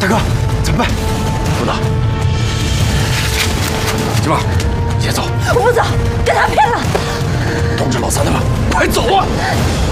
大哥，怎么办？不能。金宝，先走。 我不走，跟他骗了。 通知老三他们，快走啊！